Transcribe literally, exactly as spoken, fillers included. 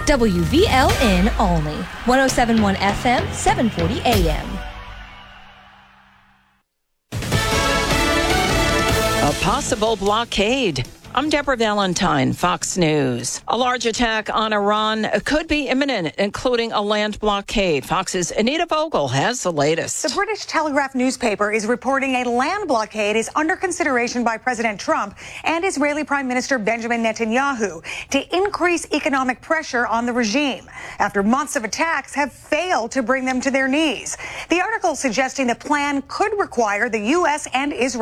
W V L N Olney, one oh seven point one F M, seven forty A M. A possible blockade. I'm Deborah Valentine, Fox News. A large attack on Iran could be imminent, including a land blockade. Fox's Anita Vogel has the latest. The British Telegraph newspaper is reporting a land blockade is under consideration by President Trump and Israeli Prime Minister Benjamin Netanyahu to increase economic pressure on the regime after months of attacks have failed to bring them to their knees. The article suggesting the plan could require the U S and Israel